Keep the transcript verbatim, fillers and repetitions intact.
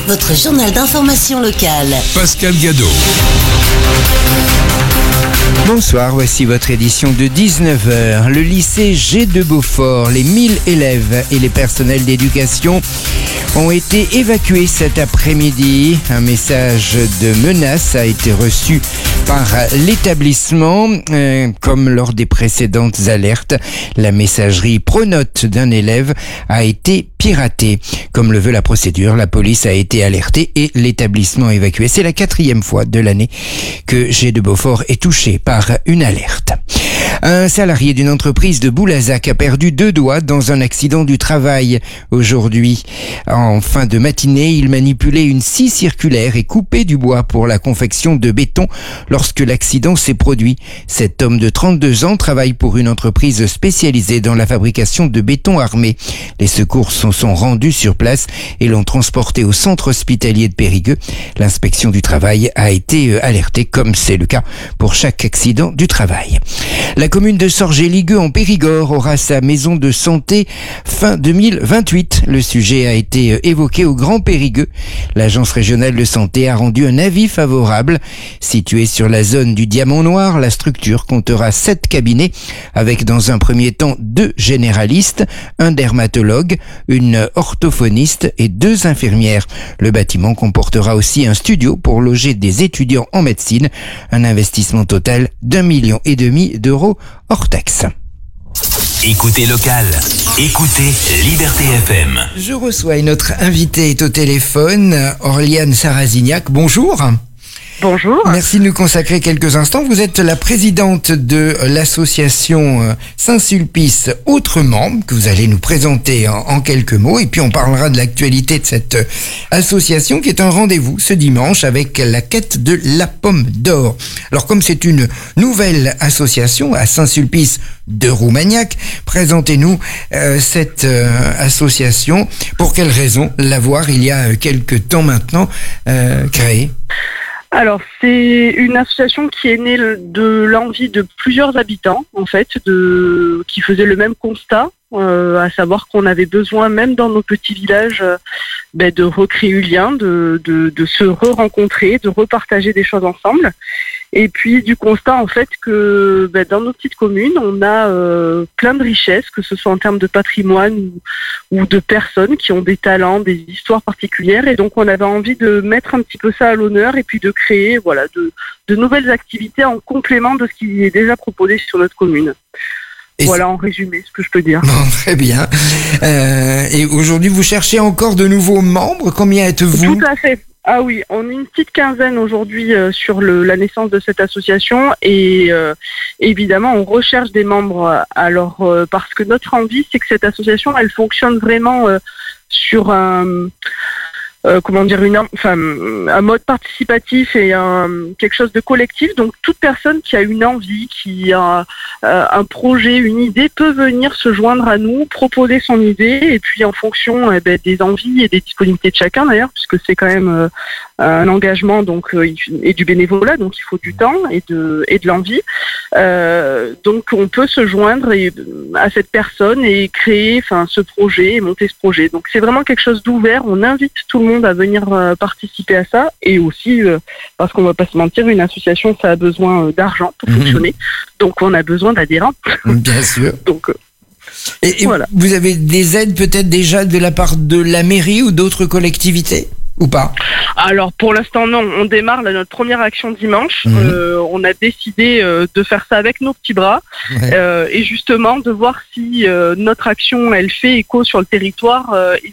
Votre journal d'information locale. Pascal Gadot. Bonsoir, voici votre édition de dix-neuf heures. Le lycée G de Beaufort, les mille élèves et les personnels d'éducation ont été évacués cet après-midi. Un message de menace a été reçu par l'établissement. Euh, comme lors des précédentes alertes, la messagerie Pronote d'un élève a été piratée. Comme le veut la procédure, la police a été alertée et l'établissement évacué. C'est la quatrième fois de l'année que G de Beaufort est touché par une alerte. Un salarié d'une entreprise de Boulazac a perdu deux doigts dans un accident du travail aujourd'hui. En fin de matinée, il manipulait une scie circulaire et coupait du bois pour la confection de béton lorsque l'accident s'est produit. Cet homme de trente-deux ans travaille pour une entreprise spécialisée dans la fabrication de béton armé. Les secours sont, sont rendus sur place et l'ont transporté au centre hospitalier de Périgueux. L'inspection du travail a été alertée, comme c'est le cas pour chaque accident du travail. La commune de Sorgé-Ligueux en Périgord aura sa maison de santé fin deux mille vingt-huit. Le sujet a été évoqué au Grand Périgueux. L'agence régionale de santé a rendu un avis favorable. Située sur la zone du Diamant Noir, la structure comptera sept cabinets avec dans un premier temps deux généralistes, un dermatologue, une orthophoniste et deux infirmières. Le bâtiment comportera aussi un studio pour loger des étudiants en médecine. Un investissement total d'un million et demi d'euros hors taxe. Écoutez local, écoutez Liberté F M. Je reçois une autre invitée au téléphone, Orliane Sarazignac. Bonjour. Bonjour. Merci de nous consacrer quelques instants. Vous êtes la présidente de l'association Saint-Sulpice Autrement, que vous allez nous présenter en, en quelques mots. Et puis on parlera de l'actualité de cette association qui est un rendez-vous ce dimanche avec la quête de la pomme d'or. Alors comme c'est une nouvelle association à Saint-Sulpice de Roumagnac, présentez-nous euh, cette euh, association. Pour quelle raison l'avoir il y a quelques temps maintenant euh, créée? Alors, c'est une association qui est née de l'envie de plusieurs habitants, en fait, de, qui faisaient le même constat, euh, à savoir qu'on avait besoin, même dans nos petits villages, euh, ben, de recréer du lien, de, de, de se re-rencontrer, de repartager des choses ensemble. Et puis du constat en fait que ben, dans nos petites communes, on a euh, plein de richesses, que ce soit en termes de patrimoine ou, ou de personnes qui ont des talents, des histoires particulières. Et donc on avait envie de mettre un petit peu ça à l'honneur et puis de créer voilà de, de nouvelles activités en complément de ce qui est déjà proposé sur notre commune. Et voilà en résumé ce que je peux dire. Bon, très bien. Euh, et aujourd'hui, vous cherchez encore de nouveaux membres. Combien êtes-vous ? Tout à fait. Ah oui, on est une petite quinzaine aujourd'hui euh, sur le, la naissance de cette association et euh, évidemment on recherche des membres. Alors euh, parce que notre envie c'est que cette association elle fonctionne vraiment euh, sur un euh, comment dire une enfin un mode participatif et un, quelque chose de collectif. Donc toute personne qui a une envie, qui a euh, un projet, une idée peut venir se joindre à nous, proposer son idée et puis en fonction eh ben, des envies et des disponibilités de chacun d'ailleurs, puisque c'est quand même euh, un engagement donc euh, et du bénévolat, donc il faut du temps et de et de l'envie. Euh, donc on peut se joindre et, à cette personne et créer enfin ce projet et monter ce projet. Donc c'est vraiment quelque chose d'ouvert. On invite tout le monde à venir euh, participer à ça et aussi euh, parce qu'on va pas se mentir, une association ça a besoin euh, d'argent pour mmh. fonctionner. Donc on a besoin d'adhérents. Bien sûr. Donc euh, et, et voilà. Vous avez des aides peut-être déjà de la part de la mairie ou d'autres collectivités ou pas? Alors pour l'instant non, on démarre là, notre première action dimanche. Mmh. Euh, on a décidé euh, de faire ça avec nos petits bras ouais. euh, et justement de voir si euh, notre action elle fait écho sur le territoire euh, et